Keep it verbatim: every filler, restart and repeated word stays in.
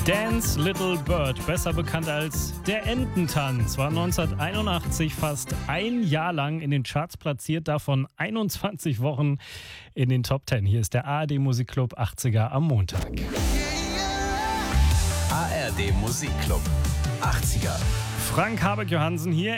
Dance Little Bird, besser bekannt als der Ententanz, war neunzehnhunderteinundachtzig fast ein Jahr lang in den Charts platziert, davon einundzwanzig Wochen in den Top Ten. Hier ist der A R D Musikclub achtziger am Montag. A R D Musikclub achtziger. Frank Habeck-Johansen hier.